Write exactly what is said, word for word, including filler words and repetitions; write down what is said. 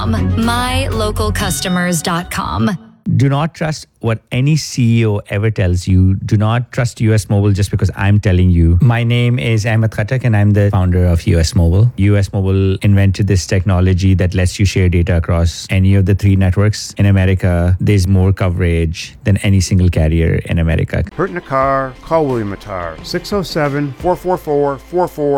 com. my local customers dot com. Do not trust what any C E O ever tells you. Do not trust U S Mobile just because I'm telling you. My name is Ahmed Khattak and I'm the founder of U S Mobile. U S Mobile invented this technology that lets you share data across any of the three networks in America. There's more coverage than any single carrier in America. Hurt in a car? Call William Attar. six oh seven, four four four, four four